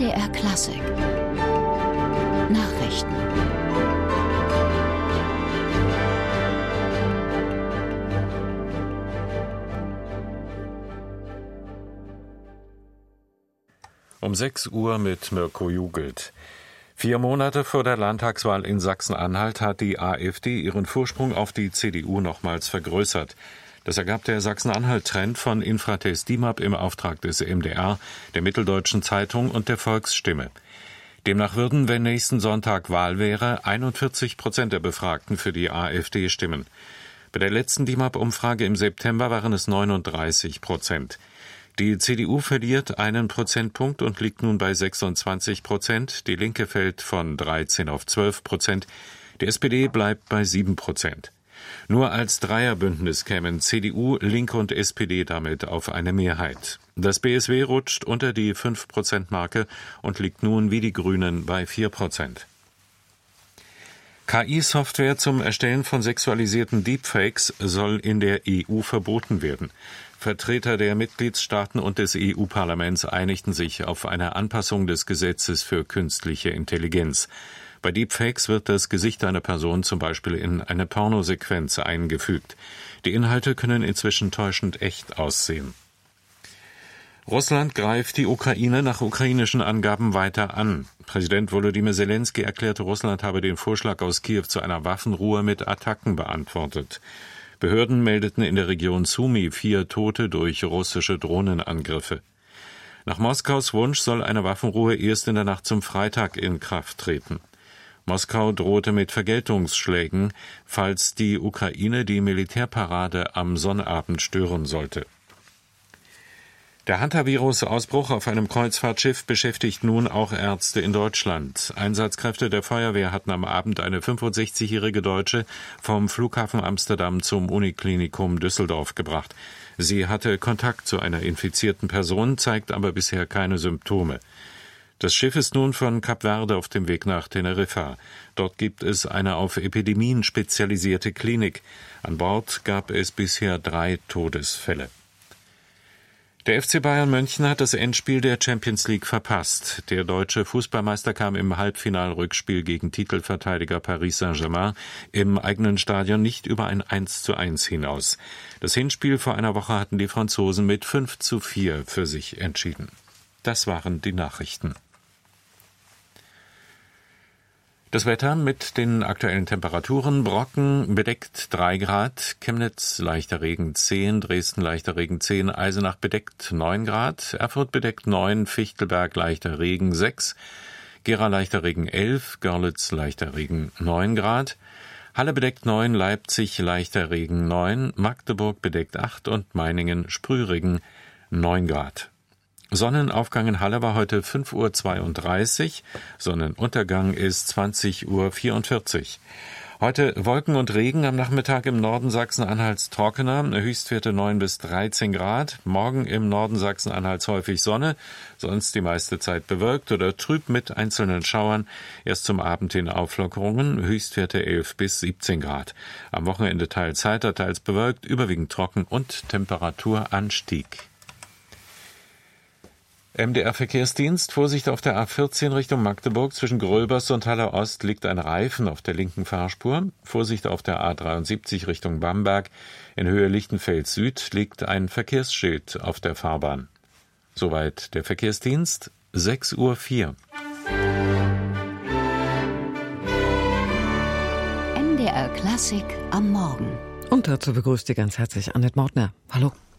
MDR Klassik Nachrichten. Um 6 Uhr mit Mirko Jugelt. 4 Monate vor der Landtagswahl in Sachsen-Anhalt hat die AfD ihren Vorsprung auf die CDU nochmals vergrößert. Das ergab der Sachsen-Anhalt-Trend von Infratest DIMAP im Auftrag des MDR, der Mitteldeutschen Zeitung und der Volksstimme. Demnach würden, wenn nächsten Sonntag Wahl wäre, 41% der Befragten für die AfD stimmen. Bei der letzten DIMAP-Umfrage im September waren es 39%. Die CDU verliert 1 Prozentpunkt und liegt nun bei 26%. Die Linke fällt von 13 auf 12%. Die SPD bleibt bei 7%. Nur als Dreierbündnis kämen CDU, Linke und SPD damit auf eine Mehrheit. Das BSW rutscht unter die 5%-Marke und liegt nun wie die Grünen bei 4%. KI-Software zum Erstellen von sexualisierten Deepfakes soll in der EU verboten werden. Vertreter der Mitgliedstaaten und des EU-Parlaments einigten sich auf eine Anpassung des Gesetzes für künstliche Intelligenz. Bei Deepfakes wird das Gesicht einer Person zum Beispiel in eine Pornosequenz eingefügt. Die Inhalte können inzwischen täuschend echt aussehen. Russland greift die Ukraine nach ukrainischen Angaben weiter an. Präsident Volodymyr Zelensky erklärte, Russland habe den Vorschlag aus Kiew zu einer Waffenruhe mit Attacken beantwortet. Behörden meldeten in der Region Sumy 4 Tote durch russische Drohnenangriffe. Nach Moskaus Wunsch soll eine Waffenruhe erst in der Nacht zum Freitag in Kraft treten. Moskau drohte mit Vergeltungsschlägen, falls die Ukraine die Militärparade am Sonnabend stören sollte. Der Hantavirus-Ausbruch auf einem Kreuzfahrtschiff beschäftigt nun auch Ärzte in Deutschland. Einsatzkräfte der Feuerwehr hatten am Abend eine 65-jährige Deutsche vom Flughafen Amsterdam zum Uniklinikum Düsseldorf gebracht. Sie hatte Kontakt zu einer infizierten Person, zeigt aber bisher keine Symptome. Das Schiff ist nun von Kap Verde auf dem Weg nach Teneriffa. Dort gibt es eine auf Epidemien spezialisierte Klinik. An Bord gab es bisher 3 Todesfälle. Der FC Bayern München hat das Endspiel der Champions League verpasst. Der deutsche Fußballmeister kam im Halbfinalrückspiel gegen Titelverteidiger Paris Saint-Germain im eigenen Stadion nicht über ein 1:1 hinaus. Das Hinspiel vor einer Woche hatten die Franzosen mit 5:4 für sich entschieden. Das waren die Nachrichten. Das Wetter mit den aktuellen Temperaturen: Brocken bedeckt 3 Grad, Chemnitz leichter Regen 10, Dresden leichter Regen 10, Eisenach bedeckt 9 Grad, Erfurt bedeckt 9, Fichtelberg leichter Regen 6, Gera leichter Regen 11, Görlitz leichter Regen 9 Grad, Halle bedeckt 9, Leipzig leichter Regen 9, Magdeburg bedeckt 8 und Meiningen Sprühregen 9 Grad. Sonnenaufgang in Halle war heute 5:32 Uhr, Sonnenuntergang ist 20:44 Uhr. Heute Wolken und Regen, am Nachmittag im Norden Sachsen-Anhalts trockener, Höchstwerte 9 bis 13 Grad. Morgen im Norden Sachsen-Anhalts häufig Sonne, sonst die meiste Zeit bewölkt oder trüb mit einzelnen Schauern. Erst zum Abend hin Auflockerungen, Höchstwerte 11 bis 17 Grad. Am Wochenende teils heiter, teils bewölkt, überwiegend trocken und Temperaturanstieg. MDR-Verkehrsdienst: Vorsicht auf der A14 Richtung Magdeburg. Zwischen Gröbers und Halle Ost liegt ein Reifen auf der linken Fahrspur. Vorsicht auf der A73 Richtung Bamberg. In Höhe Lichtenfeld Süd liegt ein Verkehrsschild auf der Fahrbahn. Soweit der Verkehrsdienst, 6:04 Uhr. MDR Klassik am Morgen. Und dazu begrüßt Sie ganz herzlich Annette Mautner. Hallo.